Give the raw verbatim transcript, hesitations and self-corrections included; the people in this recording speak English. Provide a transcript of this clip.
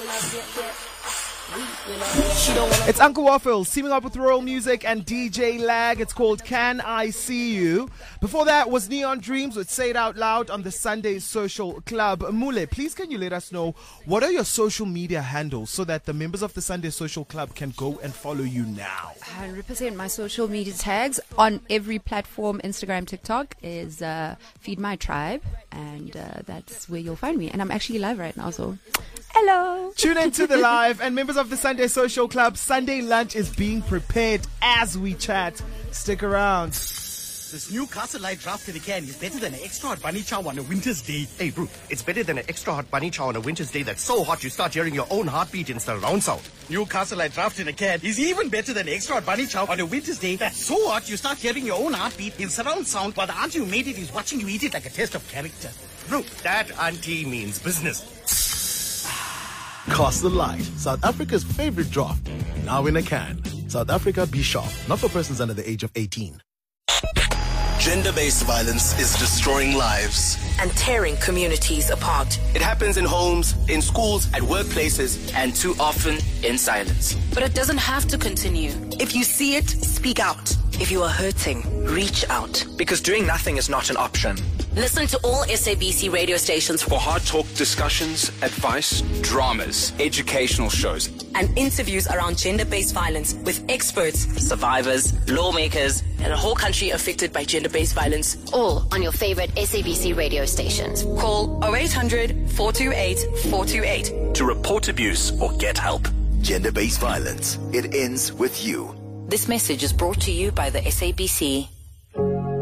It's Uncle Waffles teaming up with Royal Music and D J Lag. It's called Can I See You? Before that was Neon Dreams with Say It Out Loud on the Sunday Social Club. Mule, please can you let us know what are your social media handles so that the members of the Sunday Social Club can go and follow you now? one hundred percent. My social media tags on every platform, Instagram, TikTok, is uh, Feed My Tribe. And uh, that's where you'll find me. And I'm actually live right now, so hello. Tune into the live. And members of the Sunday Social Club, Sunday lunch is being prepared as we chat. Stick around. This new Castle Light draft in a can is better than an extra hot bunny chow on a winter's day. Hey, bro, it's better than an extra hot bunny chow on a winter's day that's so hot you start hearing your own heartbeat in surround sound. New Castle Light draft in a can is even better than extra hot bunny chow on a winter's day that's so hot you start hearing your own heartbeat in surround sound while the auntie who made it is watching you eat it like a test of character. Bro, that auntie means business. Castle Light, South Africa's favorite draft. Now in a can. South Africa, be sharp. Not for persons under the age of eighteen. Gender-based violence is destroying lives and tearing communities apart. It happens in homes, in schools, at workplaces, and too often in silence. But it doesn't have to continue. If you see it, speak out. If you are hurting, reach out. Because doing nothing is not an option. Listen to all S A B C radio stations for hard talk discussions, advice, dramas, educational shows, and interviews around gender-based violence with experts, survivors, lawmakers, and a whole country affected by gender-based violence. All on your favorite S A B C radio stations. Call oh eight hundred, four two eight, four two eight to report abuse or get help. Gender-based violence. It ends with you. This message is brought to you by the S A B C.